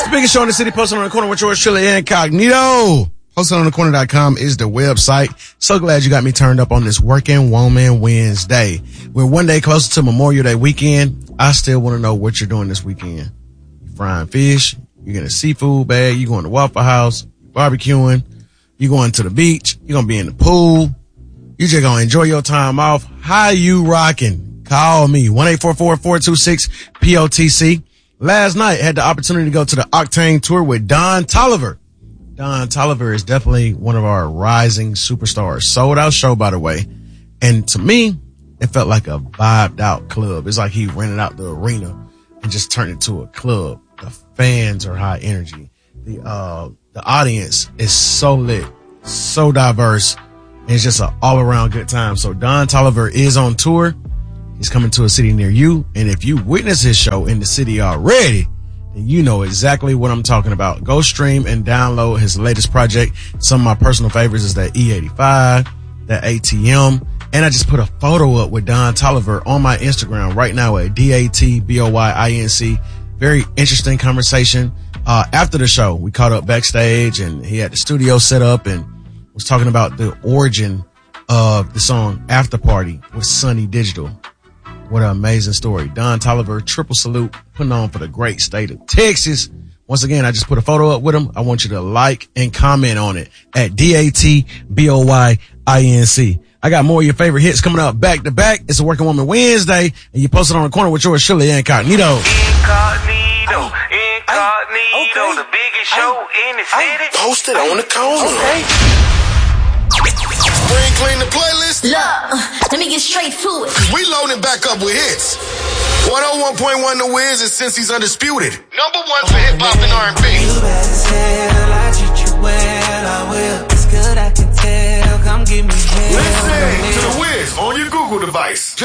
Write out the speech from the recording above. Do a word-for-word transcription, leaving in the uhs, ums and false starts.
the biggest show in the city, posted on the corner with yours truly, Incognito. posted on the corner dot com is the website. So glad you got me turned up on this Working Woman Wednesday. We're one day closer to Memorial Day weekend. I still want to know what you're doing this weekend. You frying fish, you getting a seafood bag, you going to Waffle House, you barbecuing, you going to the beach, you gonna be in the pool, you just gonna enjoy your time off. How you rocking? Call me, one eight four four, four two six, P O T C. Last night, had the opportunity to go to the Octane tour with Don Toliver. Don Toliver is definitely one of our rising superstars. Sold out show, by the way. And to me, it felt like a vibed out club. It's like he rented out the arena and just turned it to a club. The fans are high energy. The, uh, the audience is so lit, so diverse. And it's just an all around good time. So Don Toliver is on tour. He's coming to a city near you. And if you witness his show in the city already, then you know exactly what I'm talking about. Go stream and download his latest project. Some of my personal favorites is that E eighty-five, that A T M. And I just put a photo up with Don Toliver on my Instagram right now at D A T B O Y I N C. Very interesting conversation. Uh, after the show, we caught up backstage and he had the studio set up and was talking about the origin of the song After Party with Sonny Digital. What an amazing story. Don Toliver, triple salute, putting on for the great state of Texas. Once again, I just put a photo up with him. I want you to like and comment on it at D A T B O Y I N C. I got more of your favorite hits coming up back to back. It's a Working Woman Wednesday, and you posted on the corner with yours truly, Incognito. Incognito, Incognito, the biggest show in the city. Posted on the corner. Okay. Spring clean the playlist. Look, let me get straight to it. We loading back up with hits. one oh one point one The Wiz is Since He's Undisputed. Number one for hip hop and R and B. You better tell, I treat you well, I will. It's good, I can tell. Come give me hell. Listen to The Wiz on your Google device.